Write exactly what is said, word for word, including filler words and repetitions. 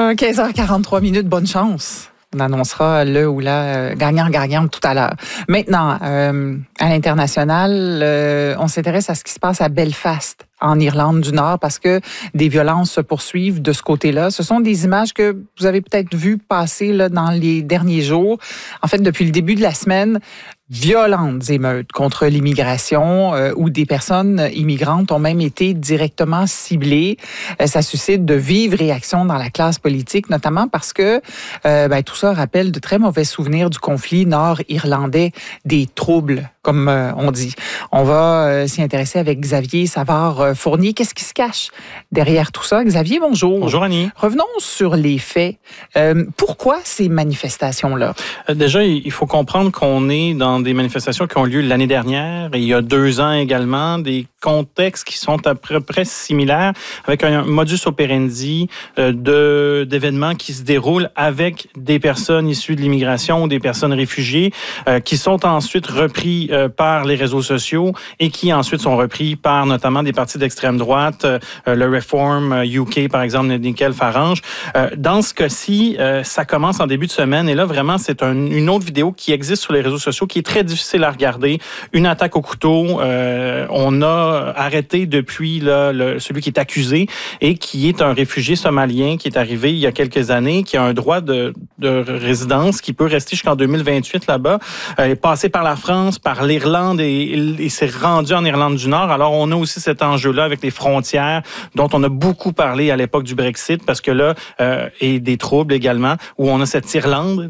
Ah, quinze heures quarante-trois minutes, bonne chance. On annoncera le ou la euh, gagnant-gagnante tout à l'heure. Maintenant, euh, à l'international, euh, on s'intéresse à ce qui se passe à Belfast, en Irlande du Nord, parce que des violences se poursuivent de ce côté-là. Ce sont des images que vous avez peut-être vues passer là, dans les derniers jours. En fait, depuis le début de la semaine, violentes émeutes contre l'immigration euh, où des personnes immigrantes ont même été directement ciblées. Euh, ça suscite de vives réactions dans la classe politique, notamment parce que euh, ben, tout ça rappelle de très mauvais souvenirs du conflit nord-irlandais, des troubles, comme euh, on dit. On va euh, s'y intéresser avec Xavier Savard-Fournier. Qu'est-ce qui se cache derrière tout ça? Xavier, bonjour. Bonjour, Annie. Revenons sur les faits. Euh, pourquoi ces manifestations-là? Euh, déjà, il faut comprendre qu'on est dans des manifestations qui ont lieu l'année dernière et il y a deux ans également, des contextes qui sont à peu près similaires avec un modus operandi euh, de, d'événements qui se déroulent avec des personnes issues de l'immigration ou des personnes réfugiées euh, qui sont ensuite repris euh, par les réseaux sociaux et qui ensuite sont repris par notamment des partis d'extrême droite, euh, le Reform U K par exemple, de Nigel Farage. Euh, dans ce cas-ci, euh, ça commence en début de semaine et là vraiment c'est un, une autre vidéo qui existe sur les réseaux sociaux qui est très difficile à regarder. Une attaque au couteau. Euh, on a arrêté depuis là, le, celui qui est accusé et qui est un réfugié somalien qui est arrivé il y a quelques années, qui a un droit de, de résidence qui peut rester jusqu'en deux mille vingt-huit là-bas. Euh, est passé par la France, par l'Irlande et, et s'est rendu en Irlande du Nord. Alors, on a aussi cet enjeu-là avec les frontières dont on a beaucoup parlé à l'époque du Brexit parce que là, euh, et des troubles également, où on a cette Irlande